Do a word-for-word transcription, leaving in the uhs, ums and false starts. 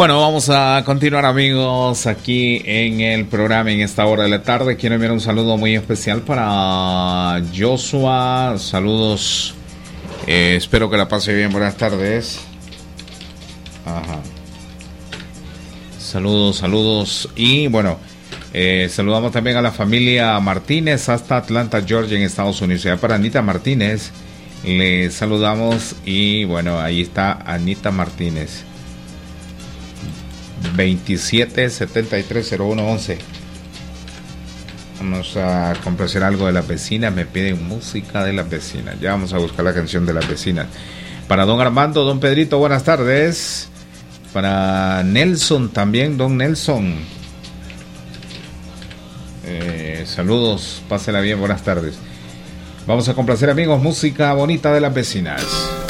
Bueno, vamos a continuar, amigos, aquí en el programa en esta hora de la tarde. Quiero enviar un saludo muy especial para Joshua. Saludos, eh, espero que la pase bien. Buenas tardes. Ajá. Saludos, saludos. Y bueno, eh, saludamos también a la familia Martínez hasta Atlanta, Georgia, en Estados Unidos. Ya para Anita Martínez, le saludamos. Y bueno, ahí está Anita Martínez. veintisiete setenta y tres cero uno once. Vamos a complacer algo de las vecinas. Me piden música de las vecinas. Ya vamos a buscar la canción de las vecinas. Para don Armando, don Pedrito, buenas tardes. Para Nelson también, don Nelson. Eh, saludos, pásela bien, buenas tardes. Vamos a complacer, amigos, música bonita de las vecinas.